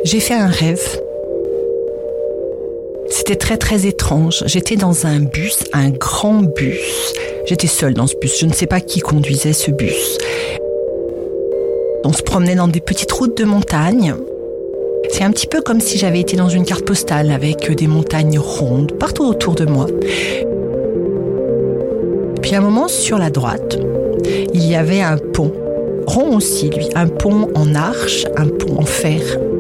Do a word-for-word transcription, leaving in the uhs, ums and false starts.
J'ai fait un rêve. C'était très très étrange. J'étais dans un bus, un grand bus. J'étais seule dans ce bus. Je ne sais pas qui conduisait ce bus. On se promenait dans des petites routes de montagne. C'est un petit peu comme si j'avais été dans une carte postale avec des montagnes rondes partout autour de moi. Puis à un moment, sur la droite, il y avait un pont, rond aussi lui, un pont en arche, un pont en fer.